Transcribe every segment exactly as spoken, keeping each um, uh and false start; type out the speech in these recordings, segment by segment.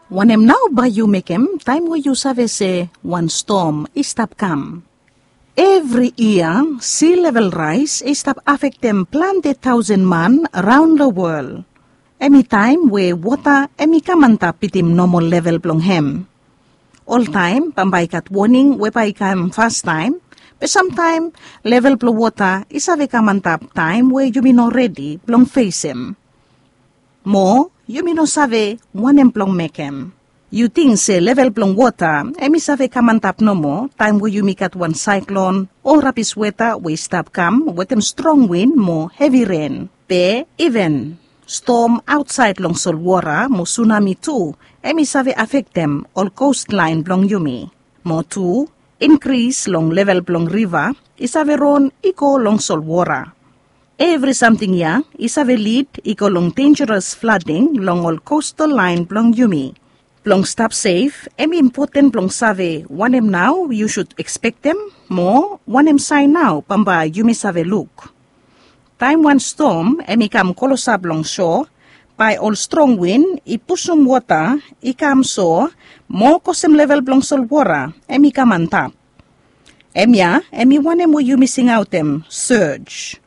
Wanem now by you make em time where you save say one storm is stop come. Every year, sea level rise is stop affect them plenty thousand man around the world. Any time where water emi kamanta pitim normal level blong hem. All time, pambay kat warning we pay kam fast time, but sometime level blong water is ave kamanta time where you be not ready blong face him. More, you may not save one emplong make him. You think say level plong water, emi save kamantap no more, time where you make at one cyclone, or rapid weather we stop come with them strong wind, more heavy rain. Be even storm outside long sol water, mo tsunami too, emi save affect them all coastline blong yumi. More too, increase long level blong river, is ave ron iko long sol water. Every something ya is have a lead iko long dangerous flooding long all coastal line blong yumi. Blong stop safe, emi important blong save one em now you should expect them more one em sign now pamba yumi save look. Time one storm emi kam kolosa blong shore by all strong wind I pusum water I kam so more kosem level blong sol water emi kam on top. Emya emi one em you missing out them surge.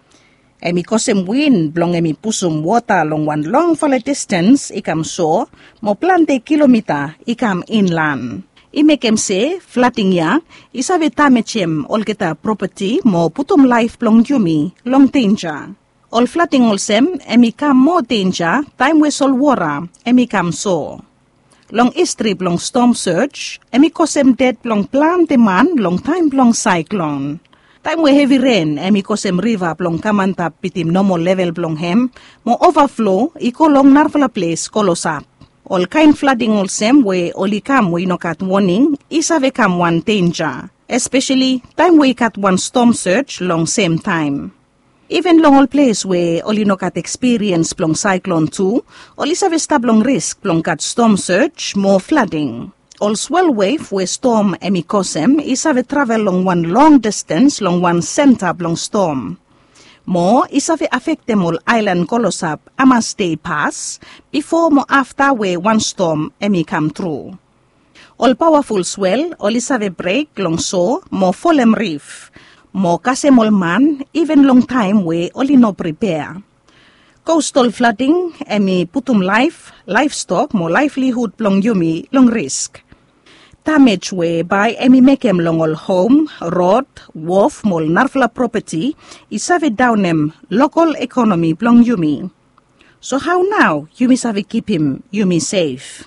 Emi kosem wind blong emi pusum water long one long fall distance ikam so mo plante kilometer ikam inland. I make em say flooding ya isave tamechem all kita property mo putum life blong yumi long danger. All flooding all sem emi kam more danger time we sol water emi kam so. Long history blong storm surge emi kosem dead blong plante man long time blong cyclone. Time we heavy rain, emi kosem river blong kamantap pitim normal level blong hem, mo overflow, iko long narvala place kolosap. All kind flooding all sem we oli kam we no kat warning, isave kam one danger. Especially time we kat one storm surge long same time. Even long all place we oli no kat experience blong cyclone too, oli save stab long risk blong kat storm surge, more flooding. All swell wave we storm emi kosem is have travel long one long distance long one center long storm. More is have affect them all island kolosap ama stay pass before mo after we one storm emi come through. All powerful swell all is have a break long so more folem reef. More kasem all man even long time we only no prepare. Coastal flooding emi putum life, livestock more livelihood long yumi long risk. Damage way by emi mekem long all home, road, wharf mol narfla property is have down em local economy blong yumi. So how now yumi save keep him yumi safe?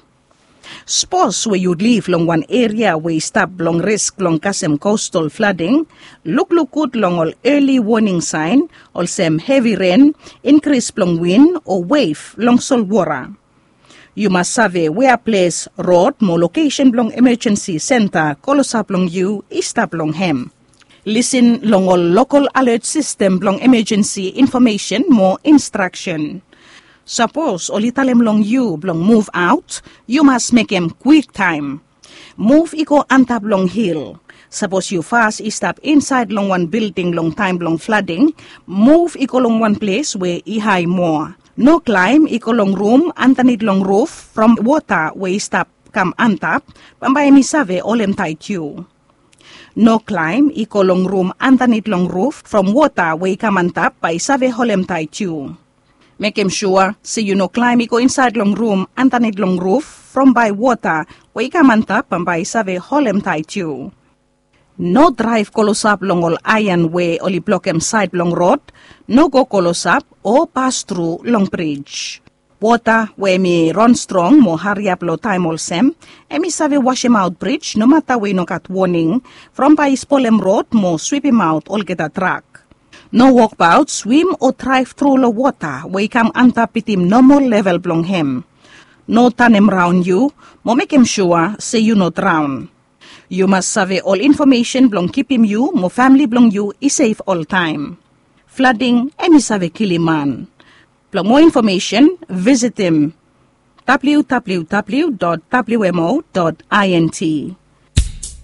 Suppose where you live long one area where you stop long risk long kasem coastal flooding, look look good long all early warning sign, all sem heavy rain, increase long wind or wave long sol water. You must have a where place road more location long emergency center kolosap long you istap long hem. Listen long all local alert system long emergency information more instruction. Suppose all italem long you blong move out, you must make em quick time. Move iko antap long hill. Suppose you fast stop inside long one building long time long flooding, move iko long one place where I high more. No climb iko long room underneath long roof from water where stop come antap, pambay mi save olem tight you. No climb iko long room underneath long roof from water where come antap by save holem tight you. Make him sure, see you no climb iko inside long room underneath long roof from by water where come antap pambay save holem tight you. No drive kolosap long all iron way oli block em side long road, no go kolosap or pass through long bridge. Water where me run strong mo hurry up low time all sem, emi save wash him out bridge no matter we no got warning, from by spolem road mo sweep him out all get a track. No walk about, swim or drive through the water where come antap it him normal level blong him. No turn him round you, mo make him sure say you no drown. You must survey all information blong keep him you, mo family blong you is safe all time. Flooding, emi save kiliman. Blong more information, visit him w w w dot w m o dot int.